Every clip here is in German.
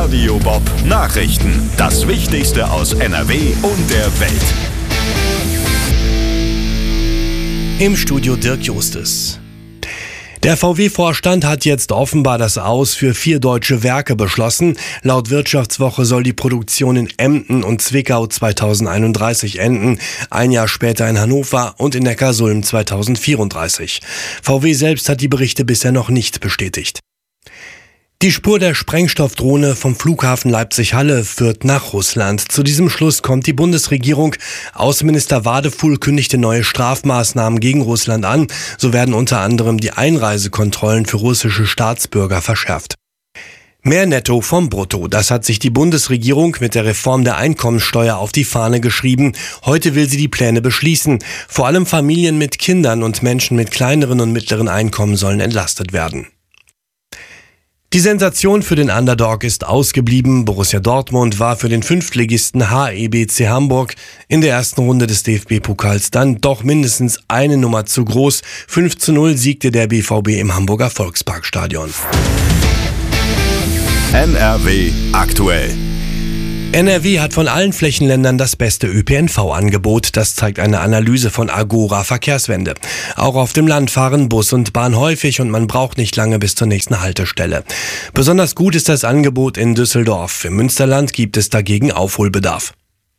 Radio Bob Nachrichten. Das Wichtigste aus NRW und der Welt. Im Studio Dirk Justes. Der VW-Vorstand hat jetzt offenbar das Aus für 4 deutsche Werke beschlossen. Laut Wirtschaftswoche soll die Produktion in Emden und Zwickau 2031 enden, ein Jahr später in Hannover und in Neckarsulm 2034. VW selbst hat die Berichte bisher noch nicht bestätigt. Die Spur der Sprengstoffdrohne vom Flughafen Leipzig-Halle führt nach Russland. Zu diesem Schluss kommt die Bundesregierung. Außenminister Wadefuhl kündigte neue Strafmaßnahmen gegen Russland an. So werden unter anderem die Einreisekontrollen für russische Staatsbürger verschärft. Mehr Netto vom Brutto, das hat sich die Bundesregierung mit der Reform der Einkommensteuer auf die Fahne geschrieben. Heute will sie die Pläne beschließen. Vor allem Familien mit Kindern und Menschen mit kleineren und mittleren Einkommen sollen entlastet werden. Die Sensation für den Underdog ist ausgeblieben. Borussia Dortmund war für den Fünftligisten HEBC Hamburg in der ersten Runde des DFB-Pokals dann doch mindestens eine Nummer zu groß. 5:0 siegte der BVB im Hamburger Volksparkstadion. NRW aktuell. NRW hat von allen Flächenländern das beste ÖPNV-Angebot. Das zeigt eine Analyse von Agora Verkehrswende. Auch auf dem Land fahren Bus und Bahn häufig und man braucht nicht lange bis zur nächsten Haltestelle. Besonders gut ist das Angebot in Düsseldorf. Im Münsterland gibt es dagegen Aufholbedarf.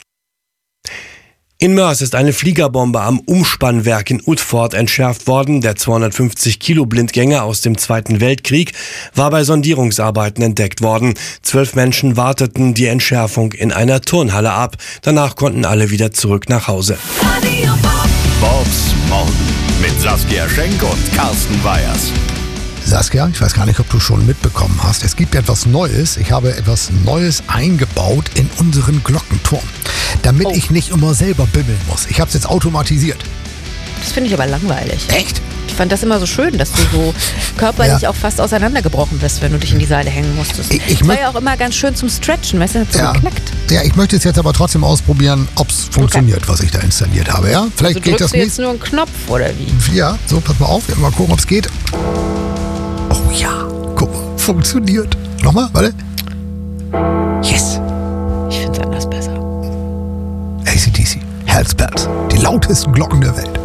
In Moers ist eine Fliegerbombe am Umspannwerk in Utford entschärft worden. Der 250-Kilo-Blindgänger aus dem Zweiten Weltkrieg war bei Sondierungsarbeiten entdeckt worden. 12 Menschen warteten die Entschärfung in einer Turnhalle ab. Danach konnten alle wieder zurück nach Hause. Bobs Morgen mit Saskia Schenk und Carsten Weyers. Saskia, ich weiß gar nicht, ob du schon mitbekommen hast. Es gibt etwas Neues. Ich habe etwas Neues eingebaut in unseren Glockenturm, damit ich nicht immer selber bimmeln muss. Ich habe es jetzt automatisiert. Das finde ich aber langweilig. Echt? Ich fand das immer so schön, dass du so körperlich auch fast auseinandergebrochen bist, wenn du dich in die Seile hängen musstest. Das war ja auch immer ganz schön zum Stretchen, weißt du, hat so geknackt. Ja, ich möchte es jetzt aber trotzdem ausprobieren, ob es funktioniert, was ich da installiert habe. Ja? Vielleicht also geht das nicht. Jetzt nur einen Knopf, oder wie? Ja, so, pass mal auf, wir mal gucken, ob es geht. Oh ja, guck mal, funktioniert. Nochmal, warte. Yes. Ich finde es anders besser. AC/DC, Hell's Bells, die lautesten Glocken der Welt.